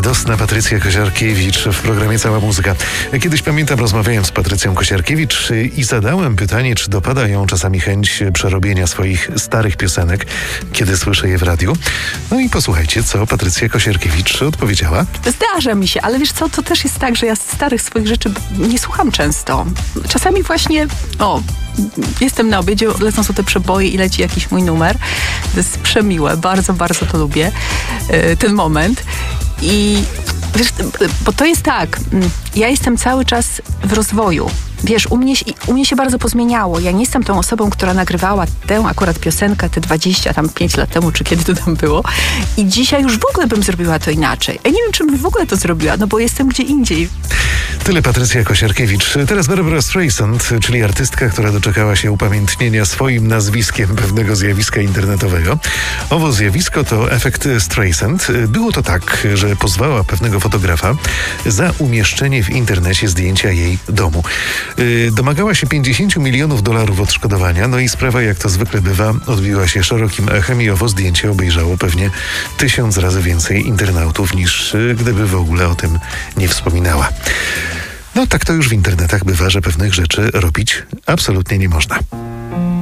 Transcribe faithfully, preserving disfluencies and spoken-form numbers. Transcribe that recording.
radosna Patrycja Kosiarkiewicz w programie Cała Muzyka. Kiedyś pamiętam, rozmawiałem z Patrycją Kosiarkiewicz i zadałem pytanie, czy dopada ją czasami chęć przerobienia swoich starych piosenek, kiedy słyszę je w radiu. No i posłuchajcie, co Patrycja Kosiarkiewicz odpowiedziała. Zdarza mi się, ale wiesz co, to też jest tak, że ja starych swoich rzeczy nie słucham często. Czasami właśnie, o, jestem na obiedzie, lecą są te przeboje i leci jakiś mój numer. To jest przemiłe, bardzo, bardzo to lubię, yy, ten moment. I wiesz, bo to jest tak, ja jestem cały czas w rozwoju. Wiesz, u mnie, u mnie się bardzo pozmieniało. Ja nie jestem tą osobą, która nagrywała tę akurat piosenkę te dwadzieścia tam pięć lat temu, czy kiedy to tam było. I dzisiaj już w ogóle bym zrobiła to inaczej. Ja nie wiem, czy bym w ogóle to zrobiła, no bo jestem gdzie indziej. Tyle Patrycja Kosiarkiewicz. Teraz Barbara Streisand, czyli artystka, która doczekała się upamiętnienia swoim nazwiskiem pewnego zjawiska internetowego. Owo zjawisko to efekt Streisand. Było to tak, że pozwała pewnego fotografa za umieszczenie w internecie zdjęcia jej domu. Domagała się pięćdziesiąt milionów dolarów odszkodowania, no i sprawa, jak to zwykle bywa, odbiła się szerokim echem i owo zdjęcie obejrzało pewnie tysiąc razy więcej internautów, niż gdyby w ogóle o tym nie wspominała. No tak to już w internetach bywa, że pewnych rzeczy robić absolutnie nie można.